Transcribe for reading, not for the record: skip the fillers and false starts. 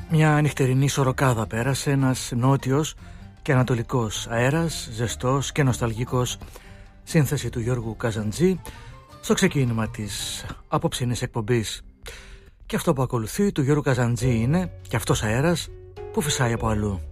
Μια νυχτερινή σωροκάδα πέρασε, ένας νότιος και ανατολικός αέρας, ζεστός και νοσταλγικός, σύνθεση του Γιώργου Καζαντζή στο ξεκίνημα της απόψινης εκπομπής. Και αυτό που ακολουθεί του Γιώργου Καζαντζή είναι και αυτός αέρας που φυσάει από αλλού.